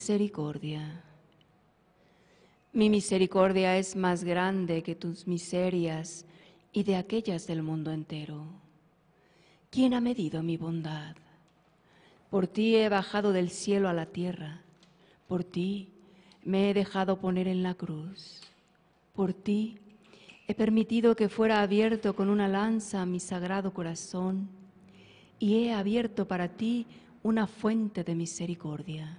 Misericordia. Mi misericordia es más grande que tus miserias y de aquellas del mundo entero. ¿Quién ha medido mi bondad? Por ti he bajado del cielo a la tierra, por ti me he dejado poner en la cruz, por ti he permitido que fuera abierto con una lanza mi sagrado corazón y he abierto para ti una fuente de misericordia.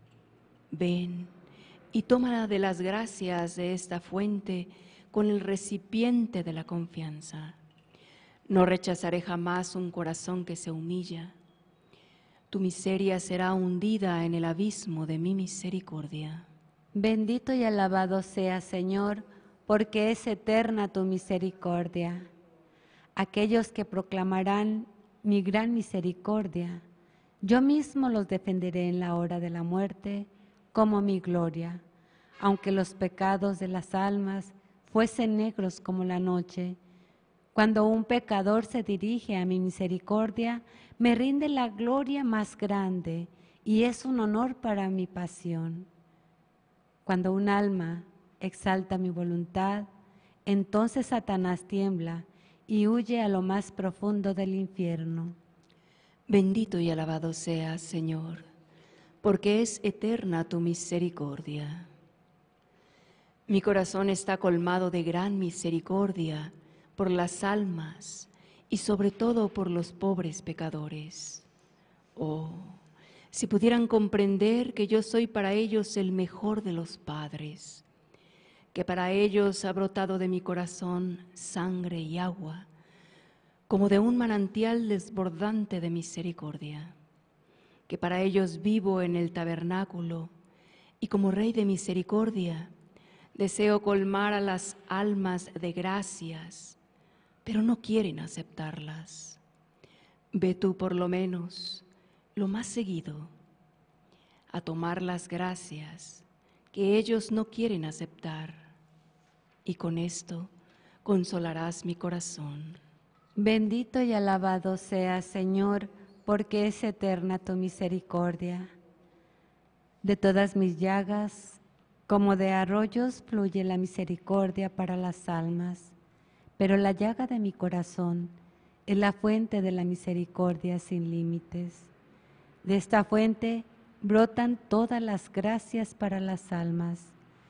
Ven y toma de las gracias de esta fuente con el recipiente de la confianza. No rechazaré jamás un corazón que se humilla. Tu miseria será hundida en el abismo de mi misericordia. Bendito y alabado seas, Señor, porque es eterna tu misericordia. Aquellos que proclamarán mi gran misericordia, yo mismo los defenderé en la hora de la muerte como mi gloria. Aunque los pecados de las almas fuesen negros como la noche, cuando un pecador se dirige a mi misericordia, me rinde la gloria más grande y es un honor para mi pasión. Cuando un alma exalta mi voluntad, entonces Satanás tiembla y huye a lo más profundo del infierno. Bendito y alabado seas, Señor, porque es eterna tu misericordia. Mi corazón está colmado de gran misericordia por las almas y sobre todo por los pobres pecadores. Oh, si pudieran comprender que yo soy para ellos el mejor de los padres, que para ellos ha brotado de mi corazón sangre y agua, como de un manantial desbordante de misericordia, que para ellos vivo en el tabernáculo y como Rey de misericordia deseo colmar a las almas de gracias, pero no quieren aceptarlas. Ve tú por lo menos, lo más seguido, a tomar las gracias que ellos no quieren aceptar, y con esto consolarás mi corazón. Bendito y alabado seas, Señor, porque es eterna tu misericordia. De todas mis llagas, como de arroyos, fluye la misericordia para las almas, pero la llaga de mi corazón es la fuente de la misericordia sin límites. De esta fuente brotan todas las gracias para las almas.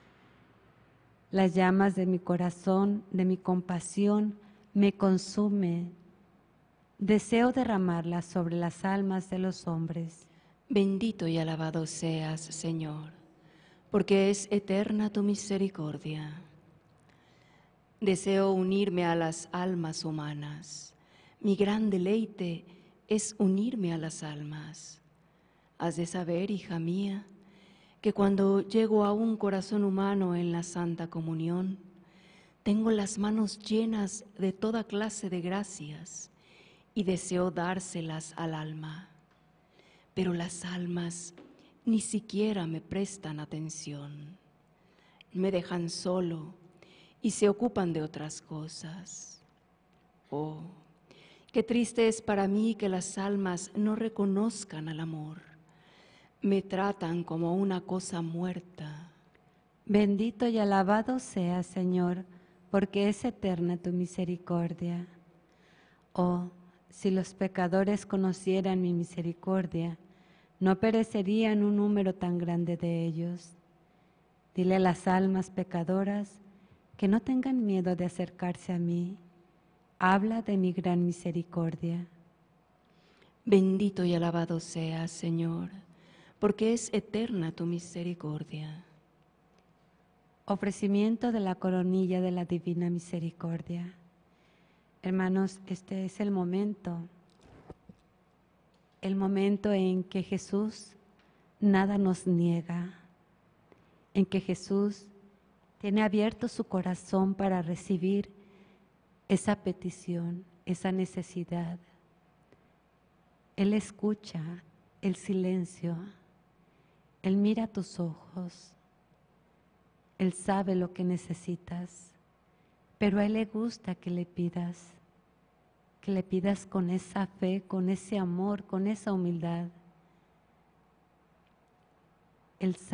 Las llamas de mi corazón, de mi compasión, me consumen. Deseo derramarlas sobre las almas de los hombres. Bendito y alabado seas, Señor, porque es eterna tu misericordia. Deseo unirme a las almas humanas. Mi gran deleite es unirme a las almas. Has de saber, hija mía, que cuando llego a un corazón humano en la Santa Comunión, tengo las manos llenas de toda clase de gracias y deseo dárselas al alma. Pero las almas ni siquiera me prestan atención. Me dejan solo y se ocupan de otras cosas. Oh, qué triste es para mí que las almas no reconozcan al amor. Me tratan como una cosa muerta. Bendito y alabado seas, Señor, porque es eterna tu misericordia. Oh, si los pecadores conocieran mi misericordia, no perecerían un número tan grande de ellos. Dile a las almas pecadoras que no tengan miedo de acercarse a mí. Habla de mi gran misericordia. Bendito y alabado seas, Señor, porque es eterna tu misericordia. Ofrecimiento de la coronilla de la divina misericordia. Hermanos, este es el momento en que Jesús nada nos niega, en que Jesús tiene abierto su corazón para recibir esa petición, esa necesidad. Él escucha el silencio, Él mira tus ojos, Él sabe lo que necesitas, pero a Él le gusta que le pidas con esa fe, con ese amor, con esa humildad. el